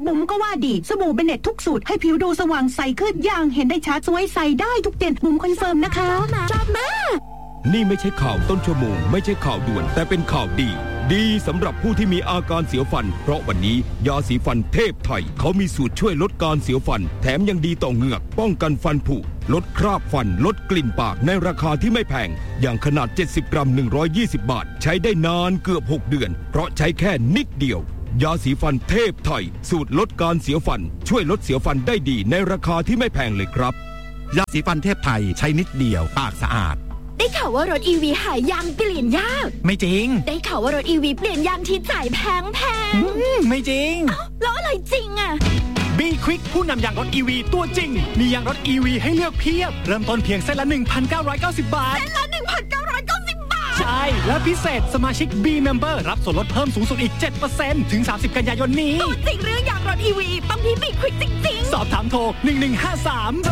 บุ๋มก็ว่าดีสบู่เบเน็ตทุกสูตรให้ผิวดูสว่างใสขึ้นอย่างเห็นได้ชัดสวยใสได้ทุกเดือนบุ๋มคอนเฟิร์มนะคะชอบมากนี่ไม่ใช่ข่าวต้นชั่วโมงไม่ใช่ข่าวด่วนแต่เป็นข่าวดีสำหรับผู้ที่มีอาการเสียวฟันเพราะวันนี้ยาสีฟันเทพไทยเขามีสูตรช่วยลดการเสียวฟันแถมยังดีต่อเหงือกป้องกันฟันผุลดคราบฟันลดกลิ่นปากในราคาที่ไม่แพงอย่างขนาด70 กรัม120 บาทใช้ได้นานเกือบ6 เดือนเพราะใช้แค่นิดเดียวยาสีฟันเทพไทยสูตรลดการเสียวฟันช่วยลดเสียวฟันได้ดีในราคาที่ไม่แพงเลยครับยาสีฟันเทพไทยใช้นิดเดียวปากสะอาดได้ข่าวว่ารถ EV หายางเปลี่ยนยากไม่จริงได้ข่าวว่ารถ EV เปลี่ยนยางที่จ่ายแพงไม่จริงแล้วอะไรจริงอ่ะ B Quick ผู้นำยางรถ EV ตัวจริงมียางรถ EV ให้เลือกเพียบเริ่มต้นเพียงเส้นละ 1,990 บาทเส้นละ 1,990 บาทใช่และพิเศษสมาชิก B Member รับส่วนลดเพิ่มสูงสุดอีก 7% ถึง 30 กันยายนนี้ตัวจริงเรื่องยางรถ EV ต้องที่ B Quick จริงๆสอบถามโทร1153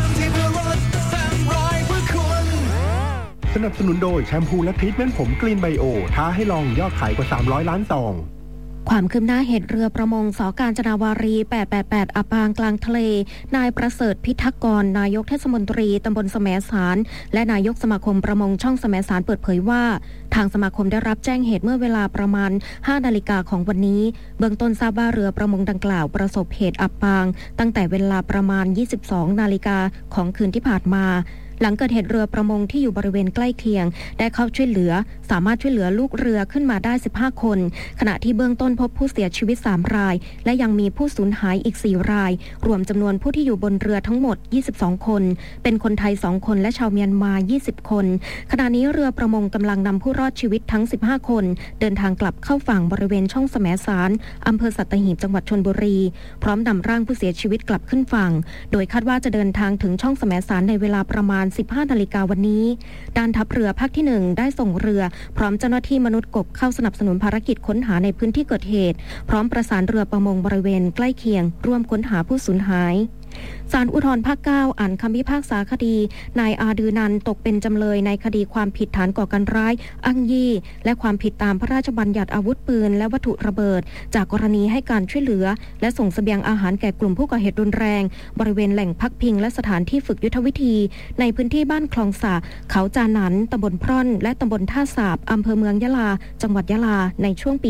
สนับสนุนโดยแชมพูและทรีทเมนต์ผมกรีนไบโอท้าให้ลองยอดขายกว่า300 ล้านซองความคืบหน้าเหตุเรือประมงส.กาญจนาวารี888อับปางกลางทะเลนายประเสริฐพิทักษ์กรนายกเทศมนตรีตำบลแสมสารและนายกสมาคมประมงช่องแสมสารเปิดเผยว่าทางสมาคมได้รับแจ้งเหตุเมื่อเวลาประมาณ 5 นาฬิกาของวันนี้เบื้องต้นทราบว่าเรือประมงดังกล่าวประสบเหตุอับปางตั้งแต่เวลาประมาณ 22 นาฬิกาของคืนที่ผ่านมาหลังเกิดเหตุเรือประมงที่อยู่บริเวณใกล้เคียงได้เข้าช่วยเหลือสามารถช่วยเหลือลูกเรือขึ้นมาได้15คนขณะที่เบื้องต้นพบผู้เสียชีวิต3รายและยังมีผู้สูญหายอีก4รายรวมจำนวนผู้ที่อยู่บนเรือทั้งหมด22คนเป็นคนไทย2คนและชาวเมียนมา20คนขณะนี้เรือประมงกำลังนำผู้รอดชีวิตทั้ง15คนเดินทางกลับเข้าฝั่งบริเวณช่องแสมสารอำเภอสัตหีบจังหวัดชลบุรีพร้อมนำร่างผู้เสียชีวิตกลับขึ้นฝั่งโดยคาดว่าจะเดินทางถึงช่องแสมสารในเวลาประมาณ15 นาฬิกาวันนี้ด้านทัพเรือภาคที่1ได้ส่งเรือพร้อมเจ้าหน้าที่มนุษย์กบเข้าสนับสนุนภารกิจค้นหาในพื้นที่เกิดเหตุพร้อมประสานเรือประมงบริเวณใกล้เคียงร่วมค้นหาผู้สูญหายศาลอุทธรณ์ภาค 9 อ่านคำพิพากษาคดีนายอาดือนันตกเป็นจำเลยในคดีความผิดฐานก่อการร้ายอ้างยี่และความผิดตามพระราชบัญญัติอาวุธปืนและวัตถุระเบิดจากกรณีให้การช่วยเหลือและส่งเสบียงอาหารแก่กลุ่มผู้ก่อเหตุรุนแรงบริเวณแหล่งพักพิงและสถานที่ฝึกยุทธวิธีในพื้นที่บ้านคลองสะเขาจานันตำบลพร่อนและตำบลท่าสาบอำเภอเมืองยะลาจังหวัดยะลาในช่วงปี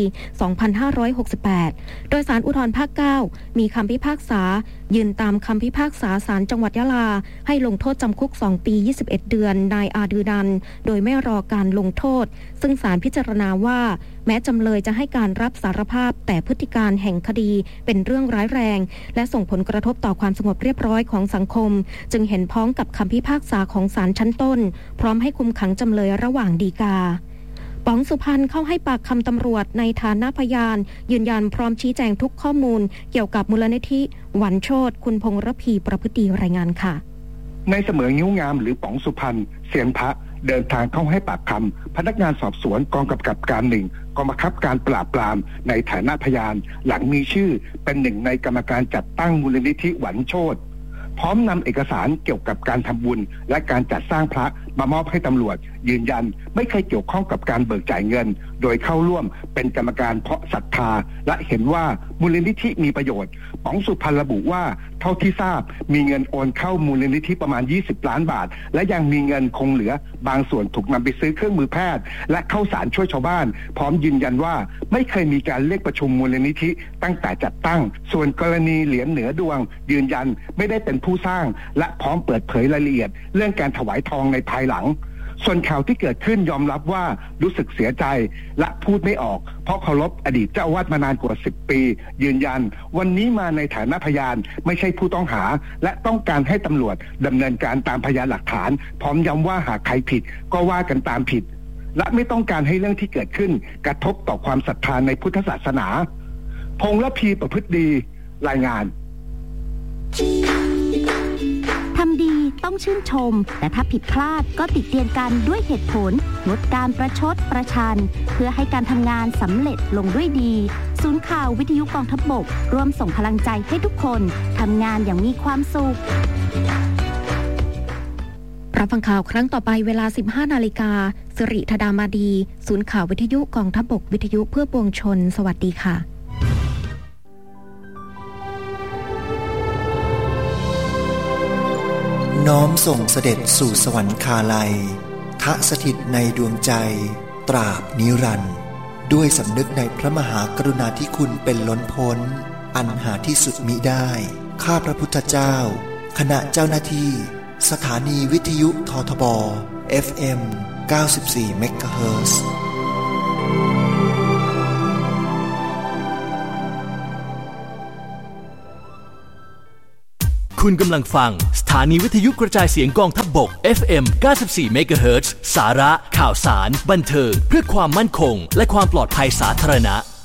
2568 โดยศาลอุทธรณ์ภาค 9 มีคำพิพากษายืนตามคำพิพากษาศาลจังหวัดยะลาให้ลงโทษจำคุก2 ปี 21 เดือนนายอาดือนันโดยไม่รอการลงโทษซึ่งศาลพิจารณาว่าแม้จำเลยจะให้การรับสารภาพแต่พฤติการแห่งคดีเป็นเรื่องร้ายแรงและส่งผลกระทบต่อความสงบเรียบร้อยของสังคมจึงเห็นพ้องกับคำพิพากษาของศาลชั้นต้นพร้อมให้คุมขังจำเลยระหว่างฎีกาป๋องสุพรรณเข้าให้ปากคำตำรวจในฐานะพยานยืนยันพร้อมชี้แจงทุกข้อมูลเกี่ยวกับมูลนิธิหวันโชติคุณพงษ์ระพีประพฤติรายงานค่ะในเสมองิ้วงามหรือป๋องสุพรรณเสียนพระเดินทางเข้าให้ปากคำพนักงานสอบสวนกองกำกับการ1กองบังคับการปราบปรามในฐานะพยานหลังมีชื่อเป็นหนึ่งในกรรมการจัดตั้งมูลนิธิหวันโชติพร้อมนำเอกสารเกี่ยวกับการทำบุญและการจัดสร้างพระมามอบให้ตำรวจยืนยันไม่เคยเกี่ยวข้องกับการเบิกจ่ายเงินโดยเข้าร่วมเป็นกรรมการเพราะศรัทธาและเห็นว่ามูลนิธิมีประโยชน์ป๋องสุพรรณระบุว่าเท่าที่ทราบมีเงินโอนเข้ามูลนิธิประมาณ20 ล้านบาทและยังมีเงินคงเหลือบางส่วนถูกนำไปซื้อเครื่องมือแพทย์และข้าวสารช่วยชาวบ้านพร้อมยืนยันว่าไม่เคยมีการเรียกประชุมมูลนิธิตั้งแต่จัดตั้งส่วนกรณีเหรียญเหนือดวงยืนยันไม่ได้เป็นผู้สร้างและพร้อมเปิดเผยรายละเอียดเรื่องการถวายทองในภายหลังส่วนข่าวที่เกิดขึ้นยอมรับว่ารู้สึกเสียใจและพูดไม่ออกเพราะเคารพอดีตเจ้าอาวาสมานานกว่า10 ปียืนยันวันนี้มาในฐานะพยานไม่ใช่ผู้ต้องหาและต้องการให้ตำรวจดำเนินการตามพยานหลักฐานพร้อมย้ำว่าหากใครผิดก็ว่ากันตามผิดและไม่ต้องการให้เรื่องที่เกิดขึ้นกระทบต่อความศรัทธาในพุทธศาสนาพงษ์ระพีประพฤติดีรายงานทำดีต้องชื่นชมแต่ถ้าผิดพลาดก็ติเตียนกันด้วยเหตุผลงดการประชดประชันเพื่อให้การทำงานสำเร็จลงด้วยดีศูนย์ข่าววิทยุกองทัพบกร่วมส่งพลังใจให้ทุกคนทำงานอย่างมีความสุขรับฟังข่าวครั้งต่อไปเวลา 15 นาฬิกาสิริธดามาดีศูนย์ข่าววิทยุกองทัพบกวิทยุเพื่อปวงชนสวัสดีค่ะน้อมส่งเสด็จสู่สวรรคาลัยทะสถิตในดวงใจตราบนิรันดร์ด้วยสำนึกในพระมหากรุณาธิคุณเป็นล้นพ้นอันหาที่สุดมิได้ข้าพระพุทธเจ้าคณะเจ้าหน้าที่สถานีวิทยุททบ FM 94 เมกะเฮิรตซ์คุณกำลังฟังสถานีวิทยุกระจายเสียงกองทัพบก FM 94 เมกะเฮิรตซ์สาระข่าวสารบันเทิงเพื่อความมั่นคงและความปลอดภัยสาธารณะ